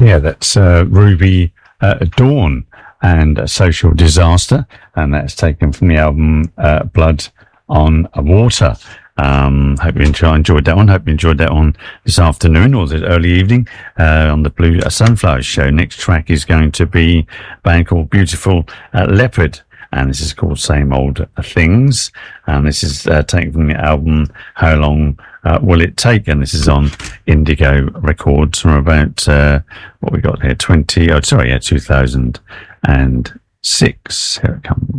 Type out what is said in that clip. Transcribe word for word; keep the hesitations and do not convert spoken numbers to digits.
Yeah, that's uh, Ruby uh, Dawn and a Social Disaster, and that's taken from the album uh, Blood on Water. Um, hope you enjoy, enjoyed that one. Hope you enjoyed that one this afternoon or this early evening uh, on the Blue uh, Sunflower Show. Next track is going to be a band called Beautiful uh, Leopard, and this is called Same Old Things. And this is uh, taken from the album How Long uh, Will It Take? And this is on Indigo Records from about uh, what we got here, twenty. Oh, sorry, yeah, two thousand six. Here it comes.